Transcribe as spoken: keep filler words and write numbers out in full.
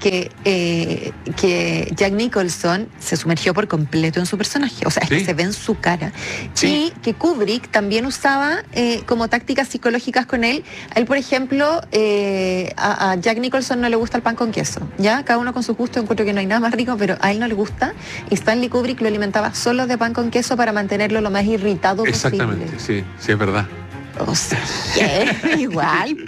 que, eh, que Jack Nicholson se sumergió por completo en su personaje, o sea, es Sí. que se ve en su cara. Sí. Y que Kubrick también usaba eh, como tácticas psicológicas con él. A él, por ejemplo, eh, a, a Jack Nicholson no le gusta el pan con queso, ¿ya? Cada uno con su gusto, encuentro que no hay nada más rico, pero a él no le gusta. Y Stanley Kubrick lo alimentaba solo de pan con queso para mantenerlo lo más irritado Exactamente, posible. sí, sí, es verdad. O sea, ¿qué? Igual.